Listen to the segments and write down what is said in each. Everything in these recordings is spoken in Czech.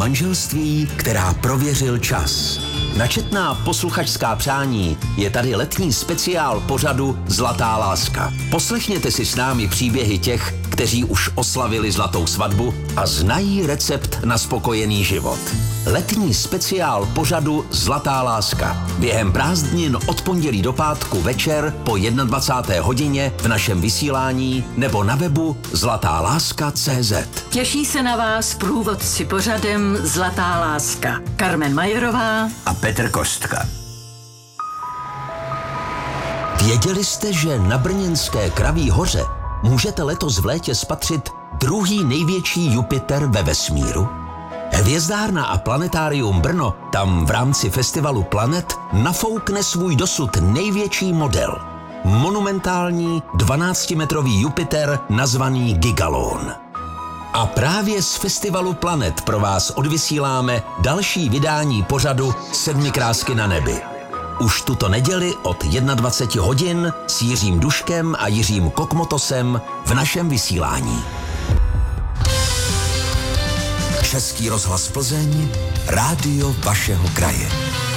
manželství, která prověřil čas. Na četná posluchačská přání je tady letní speciál pořadu Zlatá láska. Poslechněte si s námi příběhy těch, kteří už oslavili zlatou svatbu a znají recept na spokojený život. Letní speciál pořadu Zlatá láska. Během prázdnin od pondělí do pátku večer po 21. hodině v našem vysílání nebo na webu zlatáláska.cz. Těší se na vás průvodci pořadem Zlatá láska. Carmen Majerová A Petr Kostka. Věděli jste, že na brněnské Kraví hoře můžete letos v létě spatřit druhý největší Jupiter ve vesmíru? Hvězdárna a planetárium Brno tam v rámci festivalu Planet nafoukne svůj dosud největší model. Monumentální 12-metrový Jupiter nazvaný Gigalon. A právě z festivalu Planet pro vás odvysíláme další vydání pořadu Sedmi krásky na nebi. Už tuto neděli od 21 hodin s Jiřím Duškem a Jiřím Kokmotosem v našem vysílání. Český rozhlas Plzeň, rádio vašeho kraje.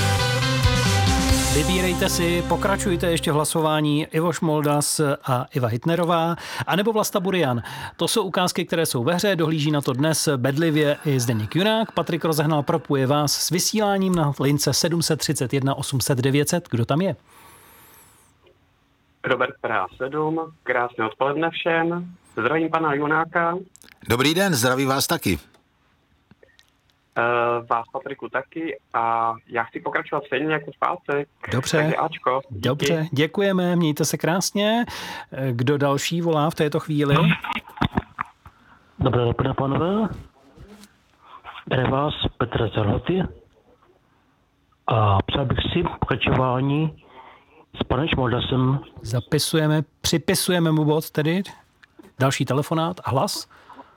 Vybírejte si, pokračujte ještě v hlasování Ivo Šmoldas a Iva Hitnerová, anebo Vlasta Burian. To jsou ukázky, které jsou ve hře, dohlíží na to dnes bedlivě i Zdeněk Junák. Patrik Rozehnal propuje vás s vysíláním na lince 731 800 900. Kdo tam je? Robert Praha 7, krásné odpoledne všem. Zdravím pana Junáka. Dobrý den, zdraví vás taky. Vás, Patriku, taky a já chci pokračovat stejně jako v pátek. Dobře, takže Ačko, díky. Dobře, děkujeme, mějte se krásně. Kdo další volá v této chvíli? Dobré dopoledne, pánové. Jde vás Petr Zerhoty a přál bych si pokračování s panem Šmoldasem. Zapisujeme, připisujeme mu bod tedy. Další telefonát a hlas.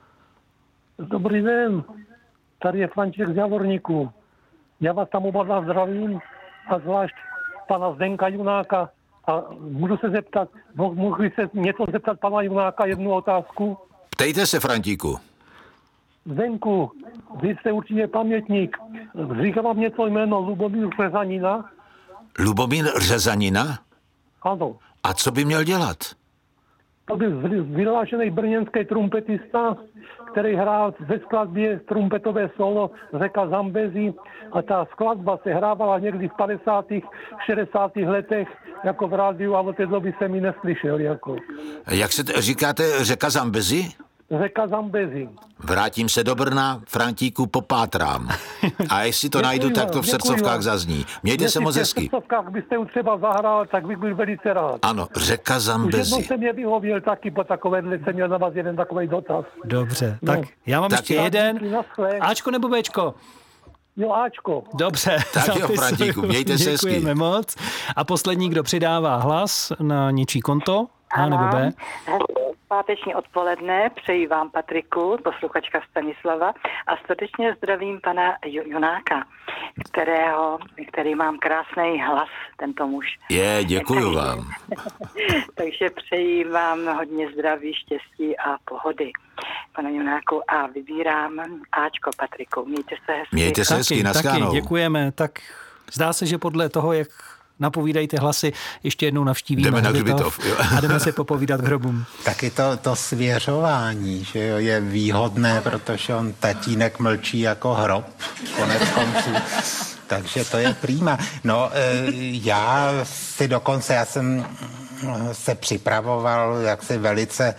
Dobrý den. Tady je František z Javorníku. Já vás tam oba dva zdravím a zvlášť pana Zdenka Junáka. A můžu se zeptat, mohu se něco zeptat pana Junáka, jednu otázku? Ptejte se, Frantíku. Zdenku, vy jste určitě pamětník. Říká vám něco jméno Lubomír Řezanina? Lubomír Řezanina? Ano. A co by měl dělat? To byl vyhlášený brněnský trumpetista, který hrál ve skladbě trumpetové solo Řeka Zambezi a ta skladba se hrávala někdy v 50. 60. letech jako v rádiu a od té doby jsem ji neslyšel. Jako. Jak se říkáte, Řeka Zambezi? Řeka Zambezi. Vrátím se do Brna, Frantíku, popátrám. A jestli to najdu, tak to v srdcovkách zazní. Mějte se moc hezky. V srdcovkách byste už třeba zahrál, tak bych byl velice rád. Ano, Řeka Už Zambezi. jednou jsem je vyhověl taky po takovéhle, jsem měl na vás jeden takový dotaz. Dobře, tak já mám Tak ještě jo. jeden. Ačko nebo Bčko? Jo, Ačko. Dobře. Tak jo, zapisuju. Frantíku, mějte se hezky. Děkujeme moc. A poslední, kdo přidává hlas na něčí konto? A nebo B? Páteční odpoledne, přeji vám, Patriku, posluchačka Stanislava, a srdečně zdravím pana Junáka, který mám krásný hlas, tento muž. Děkuju vám. Takže přeji vám hodně zdraví, štěstí a pohody, pane Junáku, a vybírám Ačko, Patriku. Mějte se hezky. Mějte se hezky, naschledanou. Taky, děkujeme. Tak zdá se, že podle toho, jak napovídají ty hlasy, ještě jednou navštívíme Jdeme na hřbitov a jdeme se popovídat k hrobům. Taky to svěřování, že jo, je výhodné, protože on tatínek mlčí jako hrob, konec konců. Takže to je prima. No, já jsem se připravoval jaksi velice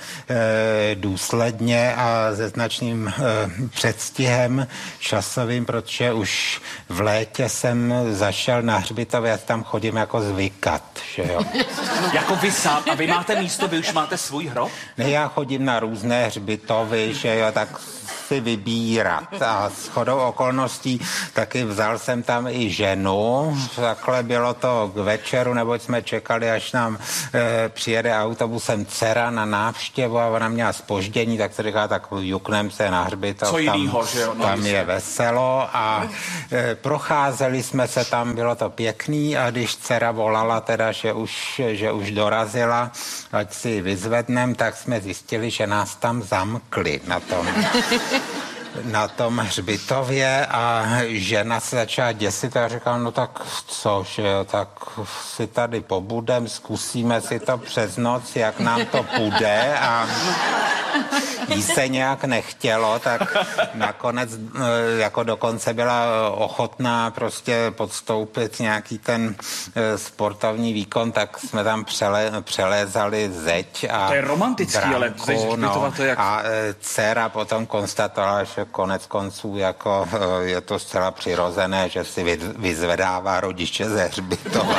důsledně a se značným předstihem časovým, protože už v létě jsem zašel na hřbitov, já tam chodím jako zvykat, že jo. Jako vy sám? A vy máte místo, vy už máte svůj hrob? Ne, já chodím na různé hřbitovy, že jo, tak si vybírat a shodou okolností taky vzal jsem tam i ženu, takhle bylo to k večeru, neboť jsme čekali, až nám přijede autobusem dcera na návštěvu a ona měla zpoždění, tak se říká, tak juknem se na hřbitov. Co jinýho, že jo? No, tam je veselo a procházeli jsme se tam, bylo to pěkný a když dcera volala teda, že už dorazila, ať si vyzvednem, tak jsme zjistili, že nás tam zamkli na tom na tom hřbitově a žena se začala děsit a říkala, no tak co, že jo, tak si tady pobudem, zkusíme si to přes noc, jak nám to půjde a jí se nějak nechtělo, tak nakonec jako dokonce byla ochotná prostě podstoupit nějaký ten sportovní výkon, tak jsme tam přelézali zeď a to je romantický, branku, ale to jak... A dcera potom konstatovala, že konec konců jako je to zcela přirozené, že si vyzvedává rodiče ze hřbitova.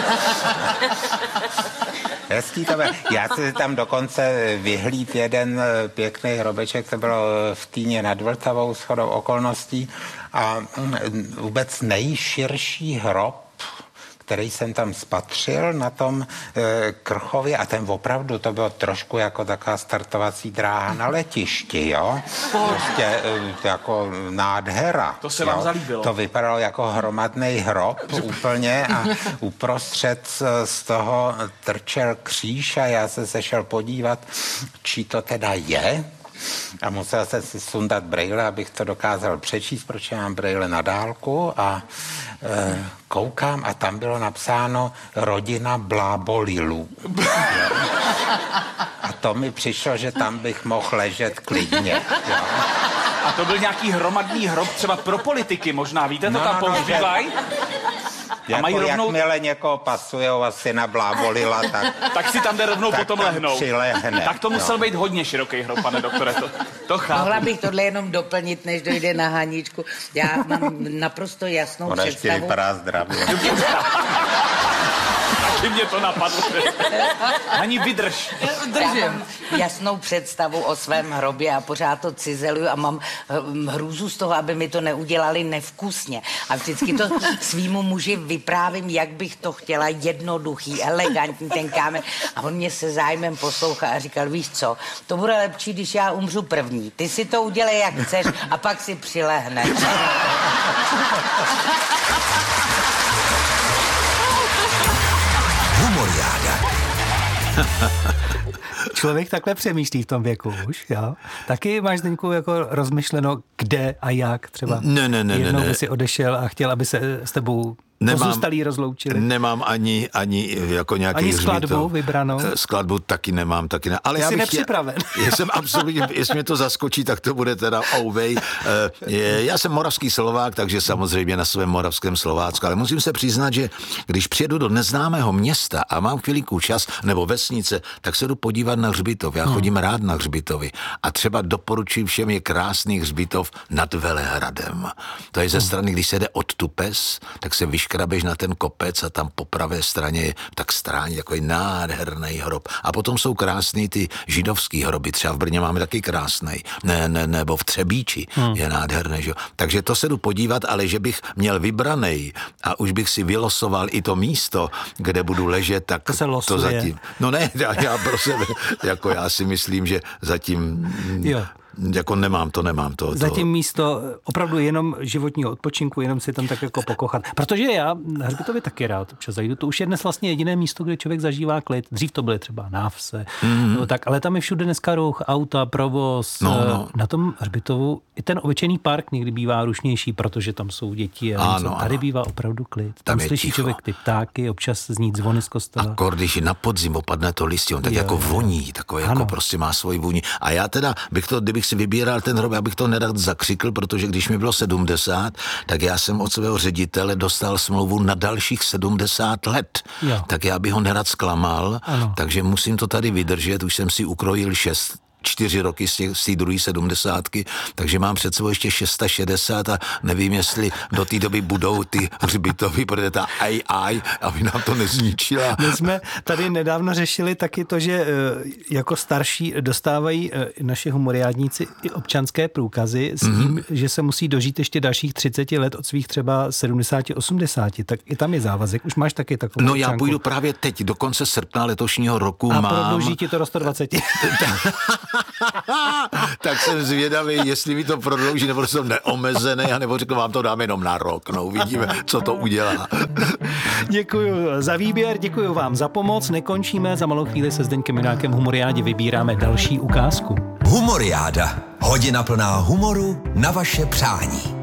Hezký to byl. Já si tam dokonce vyhlíd jeden pěkný hrobeček, to bylo v Týně nad Vltavou shodou okolností a vůbec nejširší hrob, který jsem tam spatřil na tom Krchově a ten opravdu to bylo trošku jako taková startovací dráha na letišti, jo? Prostě jako nádhera. To se vám zalíbilo. To vypadalo jako hromadný hrob úplně a uprostřed z toho trčel kříž a já jsem se šel podívat, čí to teda je. A musel jsem si sundat brejle, abych to dokázal přečíst, protože mám brejle na dálku a koukám a tam bylo napsáno rodina Blábolilů. A to mi přišlo, že tam bych mohl ležet klidně. Jo. A to byl nějaký hromadný hrob třeba pro politiky možná, víte, to tam používají? Jako mají rovnou... jakmile někoho pasujou asi na Blábolila, tak si tam jde rovnou potom lehnout. Přilehne. Tak to musel být hodně široký hrob, pane doktore, to chápu. Mohla bych tohle jenom doplnit, než dojde na Haničku. Já mám naprosto jasnou představu. Ona ještě vypadá zdravě. Taky mě to napadlo. Ani vydrž. Držím. Jasnou představu o svém hrobě a pořád to cizeluju a mám hrůzu z toho, aby mi to neudělali nevkusně. A vždycky to svýmu muži vyprávím, jak bych to chtěla, jednoduchý, elegantní ten kámen. A on mě se zájmem poslouchá a říkal, víš co, to bude lepší, když já umřu první. Ty si to udělej, jak chceš a pak si přilehneš. Humoriáda. Člověk takhle přemýšlí v tom věku už, jo? Taky máš, Zdeňku, jako rozmyšleno, kde a jak třeba jednou by si odešel a chtěl, aby se s tebou pozůstalí rozloučili. Nemám ani jako nějaký ani skladbu vybranou? Skladbu taky nemám, ale já bych nepřipraven. Jsem absolutně, jestli mě to zaskočí, tak to bude teda ouvej. Já jsem moravský Slovák, takže samozřejmě na svém moravském Slovácku, ale musím se přiznat, že když přijedu do neznámého města a mám chvilku čas, nebo vesnice, tak se jdu podívat na hřbitov. Já chodím rád na hřbitovy a třeba doporučuji všem, je krásný hřbitov nad Velehradem. To je ze strany, když se jde od Tupes, tak se vyškrabeš na ten kopec a tam po pravé straně je tak stráň takový nádherný hrob. A potom jsou krásný ty židovský hroby. Třeba v Brně máme taky krásný. Nebo v Třebíči je nádherný. Že? Takže to se jdu podívat, ale že bych měl vybranej a už bych si vylosoval i to místo, kde budu ležet, tak to zatím. No ne, já pro sebe, jako já si myslím, že zatím... Jo. Jako nemám to. Zatím místo opravdu jenom životního odpočinku, jenom si tam tak jako pokochat. Protože já na hřbitově taky rád občas zajdu. To už je dnes vlastně jediné místo, kde člověk zažívá klid. Dřív to byly třeba návse, tak, ale tam je všude dneska ruch, auta, provoz. Na tom hřbitovu i ten obyčejný park někdy bývá rušnější, protože tam jsou děti. A tady bývá opravdu klid. Tam slyší člověk ty ptáky, občas znít zvony z kostela. A když na podzim opadne to listě, on tak jako voní, takové jako prostě má svoji vůni. A já teda kdybych si vybíral ten hrob, abych to nerad zakřikl, protože když mi bylo 70, tak já jsem od svého ředitele dostal smlouvu na dalších 70 let. Jo. Tak já bych ho nerad zklamal, takže musím to tady vydržet. Už jsem si ukrojil 4 roky z té druhé 70, takže mám před sebou ještě 660 a nevím, jestli do té doby budou ty hřbitovy, protože ta AI, aby nám to nezničila. My jsme tady nedávno řešili taky to, že jako starší dostávají naši humoriádníci i občanské průkazy s tím, že se musí dožít ještě dalších 30 let od svých třeba 70-80, tak i tam je závazek. Už máš taky takovou občanku. Já půjdu právě teď, do konce srpna letošního roku a mám... A prodlouží ti to do 120. Tak jsem zvědavý, jestli mi to prodlouží, nebo jsem neomezený, anebo řekl, vám to dáme jenom na rok. No, uvidíme, co to udělá. Děkuju za výběr, děkuju vám za pomoc. Nekončíme, za malou chvíli se Zdeňkem Junákem v Humoriádě vybíráme další ukázku. Humoriáda. Hodina plná humoru na vaše přání.